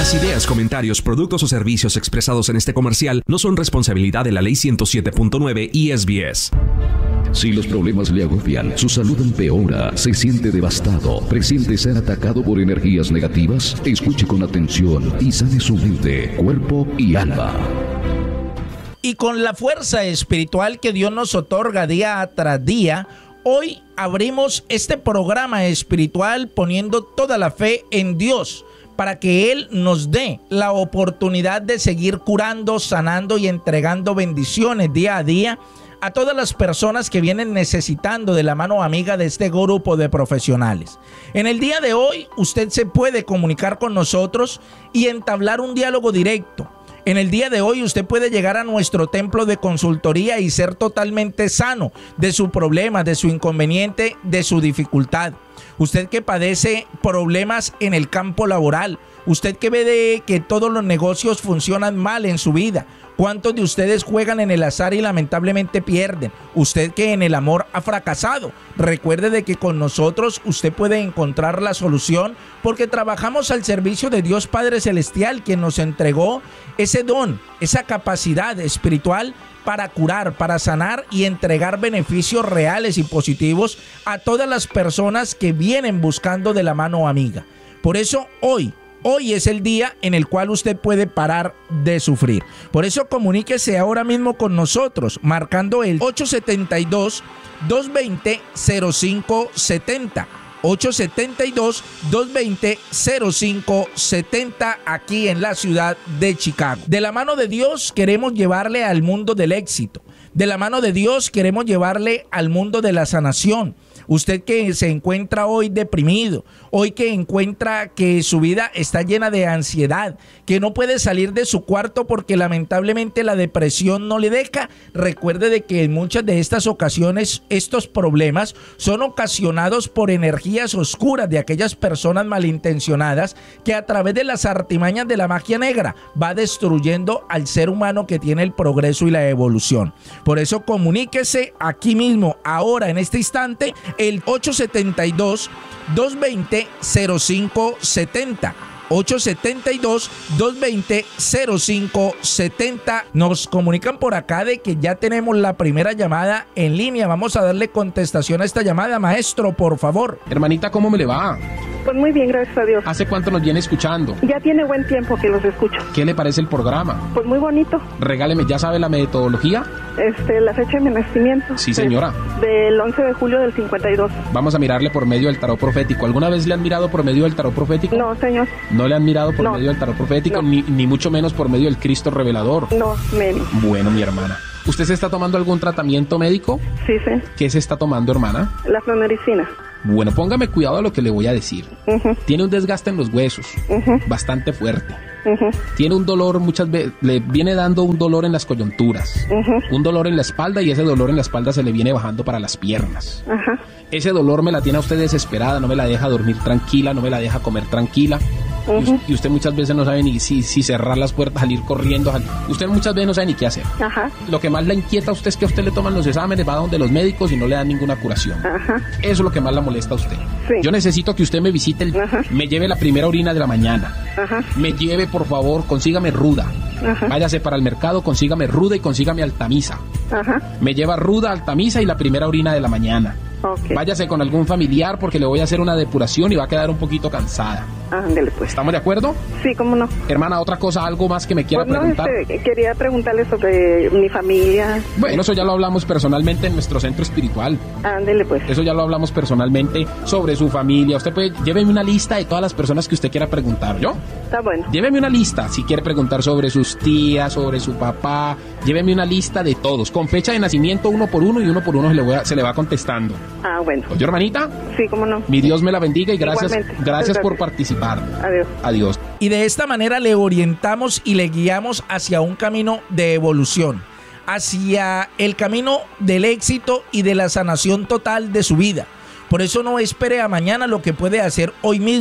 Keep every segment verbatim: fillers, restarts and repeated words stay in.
Las ideas, comentarios, productos o servicios expresados en este comercial no son responsabilidad de la Ley ciento siete punto nueve y S B S. Si los problemas le agobian, su salud empeora, se siente devastado, presiente ser atacado por energías negativas, escuche con atención y sane su mente, cuerpo y alma. Y con la fuerza espiritual que Dios nos otorga día tras día, hoy abrimos este programa espiritual poniendo toda la fe en Dios, para que Él nos dé la oportunidad de seguir curando, sanando y entregando bendiciones día a día a todas las personas que vienen necesitando de la mano amiga de este grupo de profesionales. En el día de hoy, usted se puede comunicar con nosotros y entablar un diálogo directo. En el día de hoy usted puede llegar a nuestro templo de consultoría y ser totalmente sano de su problema, de su inconveniente, de su dificultad. Usted que padece problemas en el campo laboral, usted que ve de que todos los negocios funcionan mal en su vida. ¿Cuántos de ustedes juegan en el azar y lamentablemente pierden? Usted que en el amor ha fracasado, recuerde de que con nosotros usted puede encontrar la solución, porque trabajamos al servicio de Dios Padre Celestial, quien nos entregó ese don, esa capacidad espiritual para curar, para sanar y entregar beneficios reales y positivos a todas las personas que vienen buscando de la mano amiga. Por eso hoy, Hoy es el día en el cual usted puede parar de sufrir. Por eso comuníquese ahora mismo con nosotros, marcando el ocho siete dos, dos dos cero, cero cinco siete cero. ocho siete dos, dos dos cero, cero cinco siete cero aquí en la ciudad de Chicago. De la mano de Dios queremos llevarle al mundo del éxito. De la mano de Dios queremos llevarle al mundo de la sanación. Usted que se encuentra hoy deprimido, hoy que encuentra que su vida está llena de ansiedad, que no puede salir de su cuarto porque lamentablemente la depresión no le deja, recuerde de que en muchas de estas ocasiones estos problemas son ocasionados por energías oscuras de aquellas personas malintencionadas que a través de las artimañas de la magia negra va destruyendo al ser humano que tiene el progreso y la evolución. Por eso comuníquese aquí mismo, ahora, en este instante, el ocho siete dos, dos dos cero, cero cinco siete cero. ocho siete dos, dos dos cero, cero cinco siete cero. Nos comunican por acá de que ya tenemos la primera llamada en línea. Vamos a darle contestación a esta llamada. Maestro, por favor. Hermanita, ¿cómo me le va? Pues muy bien, gracias a Dios. ¿Hace cuánto nos viene escuchando? Ya tiene buen tiempo que los escucho. ¿Qué le parece el programa? Pues muy bonito. Regáleme, ¿ya sabe la metodología? Este, la fecha de mi nacimiento. Sí, señora. Del once de julio del cincuenta y dos. Vamos a mirarle por medio del tarot profético. ¿Alguna vez le han mirado por medio del tarot profético? No, señor. ¿No le han mirado por no. medio del tarot profético? No. Ni, ni mucho menos por medio del Cristo revelador. No, menos. Bueno, mi hermana. ¿Usted se está tomando algún tratamiento médico? Sí, sí. ¿Qué se está tomando, hermana? La flonericina. Bueno, póngame cuidado a lo que le voy a decir. Uh-huh. Tiene un desgaste en los huesos, uh-huh. bastante fuerte. Uh-huh. Tiene un dolor, muchas veces, le viene dando un dolor en las coyunturas, uh-huh. un dolor en la espalda, y ese dolor en la espalda se le viene bajando para las piernas. Uh-huh. Ese dolor me la tiene a usted desesperada, no me la deja dormir tranquila, no me la deja comer tranquila. Uh-huh. y, usted, y usted muchas veces no sabe ni si, si cerrar las puertas, salir corriendo. Salir. Usted muchas veces no sabe ni qué hacer. Ajá. Lo que más la inquieta a usted es que a usted le toman los exámenes, va donde los médicos y no le dan ninguna curación. Ajá. Eso es lo que más la molesta a usted. Sí. Yo necesito que usted me visite, el, me lleve la primera orina de la mañana. Ajá. Me lleve, por favor, consígame ruda. Ajá. Váyase para el mercado, consígame ruda y consígame altamisa. Ajá. Me lleva ruda, altamisa y la primera orina de la mañana. Okay. Váyase con algún familiar porque le voy a hacer una depuración y va a quedar un poquito cansada. Ándele pues. ¿Estamos de acuerdo? Sí, cómo no. Hermana, otra cosa, algo más que me quiera pues no, preguntar. Este, quería preguntarle sobre mi familia. Bueno, eso ya lo hablamos personalmente en nuestro centro espiritual. Ándele pues. Eso ya lo hablamos personalmente sobre su familia. Usted puede, lléveme una lista de todas las personas que usted quiera preguntar, ¿yo? Está bueno. Lléveme una lista, si quiere preguntar sobre sus tías, sobre su papá. Lléveme una lista de todos, con fecha de nacimiento uno por uno, y uno por uno se le, voy a, se le va contestando. Ah, bueno. ¿Oye, hermanita? Sí, cómo no. Mi Dios me la bendiga y gracias, gracias, gracias por participar. Adiós. Adiós. Y de esta manera le orientamos y le guiamos hacia un camino de evolución, hacia el camino del éxito y de la sanación total de su vida. Por eso no espere a mañana lo que puede hacer hoy mismo.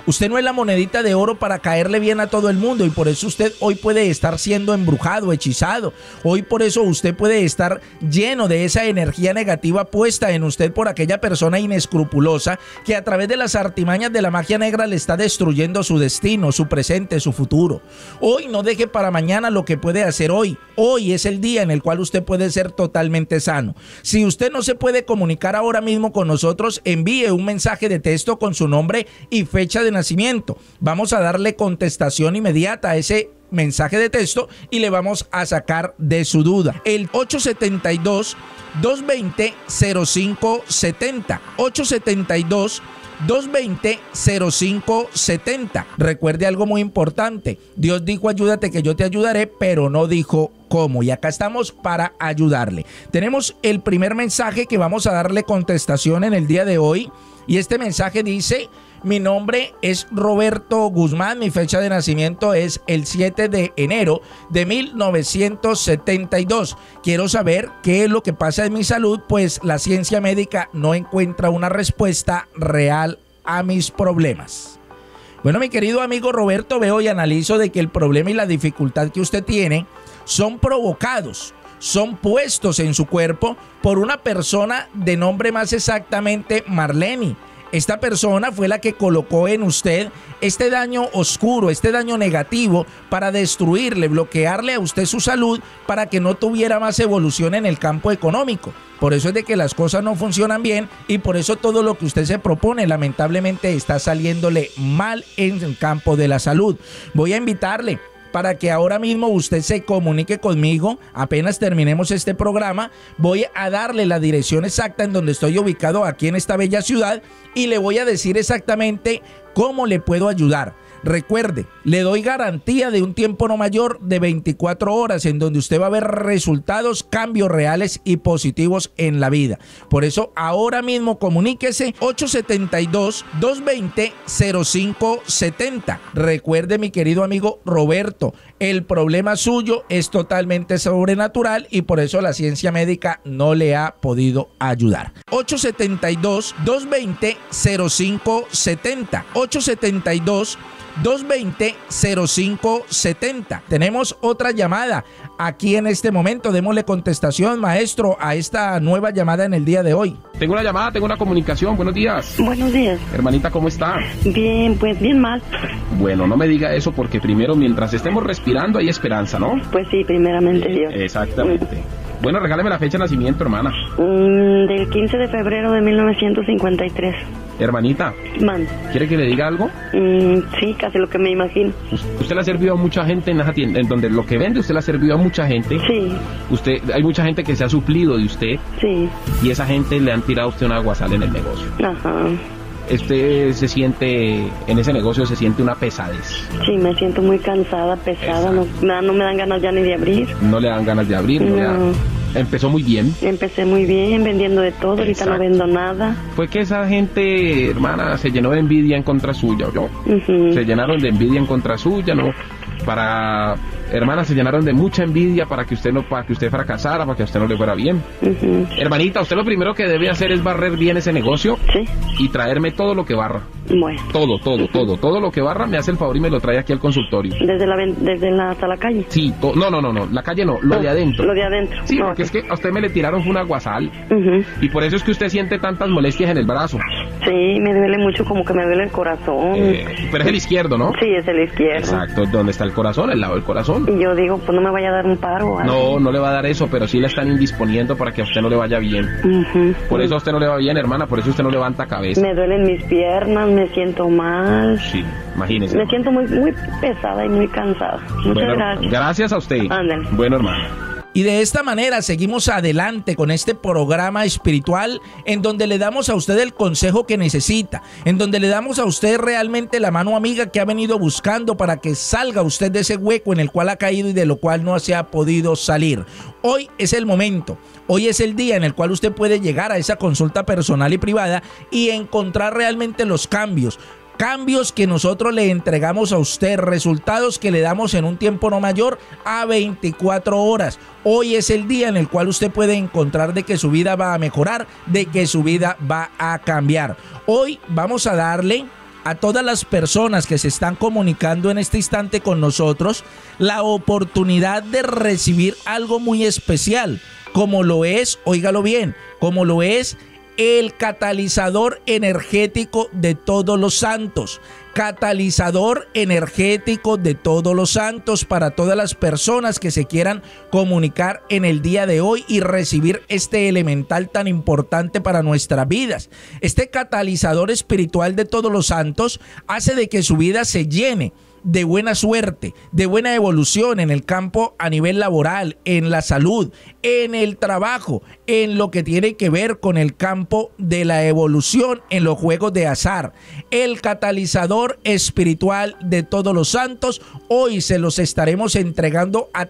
Usted no es la monedita de oro para caerle bien a todo el mundo y por eso usted hoy puede estar siendo embrujado, hechizado. Hoy por eso usted puede estar lleno de esa energía negativa puesta en usted por aquella persona inescrupulosa que a través de las artimañas de la magia negra le está destruyendo su destino, su presente, su futuro. Hoy no deje para mañana lo que puede hacer hoy. Hoy es el día en el cual usted puede ser totalmente sano. Si usted no se puede comunicar ahora mismo con nosotros, envíe un mensaje de texto con su nombre y fecha de nacimiento. Vamos a darle contestación inmediata a ese mensaje de texto y le vamos a sacar de su duda. El ocho siete dos, dos dos cero, cero cinco siete cero. ocho siete dos, dos dos cero, cero cinco siete cero. Recuerde algo muy importante. Dios dijo ayúdate que yo te ayudaré, pero no dijo cómo. Y acá estamos para ayudarle. Tenemos el primer mensaje que vamos a darle contestación en el día de hoy. Y este mensaje dice: mi nombre es Roberto Guzmán, mi fecha de nacimiento es el siete de enero de mil novecientos setenta y dos. Quiero saber qué es lo que pasa en mi salud, pues la ciencia médica no encuentra una respuesta real a mis problemas. Bueno, mi querido amigo Roberto, veo y analizo de que el problema y la dificultad que usted tiene son provocados, son puestos en su cuerpo por una persona de nombre más exactamente Marlene. Esta persona fue la que colocó en usted este daño oscuro, este daño negativo para destruirle, bloquearle a usted su salud para que no tuviera más evolución en el campo económico. Por eso es de que las cosas no funcionan bien y por eso todo lo que usted se propone lamentablemente está saliéndole mal en el campo de la salud. Voy a invitarle para que ahora mismo usted se comunique conmigo. Apenas terminemos este programa, voy a darle la dirección exacta en donde estoy ubicado aquí en esta bella ciudad y le voy a decir exactamente cómo le puedo ayudar. Recuerde, le doy garantía de un tiempo no mayor de veinticuatro horas en donde usted va a ver resultados, cambios reales y positivos en la vida. Por eso ahora mismo comuníquese ocho siete dos, dos dos cero, cero cinco siete cero. Recuerde, mi querido amigo Roberto, el problema suyo es totalmente sobrenatural y por eso la ciencia médica no le ha podido ayudar. ocho siete dos, dos dos cero, cero cinco siete cero. ocho siete dos, dos dos cero, cero cinco siete cero. Tenemos otra llamada aquí en este momento. Démosle contestación, maestro, a esta nueva llamada en el día de hoy. Tengo una llamada, tengo una comunicación. Buenos días. Buenos días. Hermanita, ¿cómo está? Bien, pues bien mal. Bueno, no me diga eso porque primero, mientras estemos respirando, hay esperanza, ¿no? Pues sí, primeramente Eh, Dios. Exactamente. Bueno, regáleme la fecha de nacimiento, hermana. Mm, del quince de febrero de mil novecientos cincuenta y tres. Hermanita, Man. ¿quiere que le diga algo? Mm, sí, casi lo que me imagino. Us- Usted le ha servido a mucha gente en esa tienda, en donde lo que vende usted le ha servido a mucha gente. Sí, Usted, hay mucha gente que se ha suplido de usted sí. y esa gente le han tirado a usted un aguasal en el negocio. Ajá. Usted se siente, en ese negocio se siente una pesadez. Sí, me siento muy cansada, pesada. No, no no me dan ganas ya ni de abrir. No le dan ganas de abrir, no, le dan- No. Empezó muy bien. Empecé muy bien vendiendo de todo. Ahorita Exacto. no vendo nada. Fue que esa gente, hermana, se llenó de envidia en contra suya, ¿oyó? Ujú. Se llenaron de envidia en contra suya, ¿no? Para, hermana, se llenaron de mucha envidia para que usted no, para que usted fracasara, para que a usted no le fuera bien. Ujú. Hermanita, usted lo primero que debe hacer es barrer bien ese negocio Sí, y traerme todo lo que barra. bueno. Todo, todo, todo, todo lo que barra me hace el favor y me lo trae aquí al consultorio. Desde la ven- desde la hasta la calle. Sí, to- no, no, no, no, la calle no, lo de Ah, adentro. Lo de adentro. Sí, Ah, porque ok. es que a usted me le tiraron fue una guasal Ujú. y por eso es que usted siente tantas molestias en el brazo. Sí, me duele mucho, como que me duele el corazón. Eh, pero es el izquierdo, ¿no? Sí, es el izquierdo. Exacto, ¿dónde está el corazón? El lado del corazón. Y yo digo, pues no me vaya a dar un paro. o algo. No, no le va a dar eso, pero sí la están indisponiendo para que a usted no le vaya bien. Ujú. Por eso a usted no le va bien, hermana, por eso usted no levanta cabeza. Me duelen mis piernas, me siento mal. Sí, imagínese. Me siento muy muy pesada y muy cansada. Muchas Bueno, gracias. gracias a usted. Ándale. Bueno, hermana. Y de esta manera seguimos adelante con este programa espiritual en donde le damos a usted el consejo que necesita, en donde le damos a usted realmente la mano amiga que ha venido buscando para que salga usted de ese hueco en el cual ha caído y de lo cual no se ha podido salir. Hoy es el momento, hoy es el día en el cual usted puede llegar a esa consulta personal y privada y encontrar realmente los cambios. Cambios que nosotros le entregamos a usted, resultados que le damos en un tiempo no mayor a veinticuatro horas. Hoy es el día en el cual usted puede encontrar de que su vida va a mejorar, de que su vida va a cambiar. Hoy vamos a darle a todas las personas que se están comunicando en este instante con nosotros la oportunidad de recibir algo muy especial, como lo es, óigalo bien, como lo es el catalizador energético de todos los santos. Catalizador energético de todos los santos para todas las personas que se quieran comunicar en el día de hoy y recibir este elemental tan importante para nuestras vidas. Este catalizador espiritual de todos los santos hace de que su vida se llene de buena suerte, de buena evolución en el campo a nivel laboral, en la salud, en el trabajo, en lo que tiene que ver con el campo de la evolución en los juegos de azar. El catalizador espiritual de todos los santos, hoy se los estaremos entregando a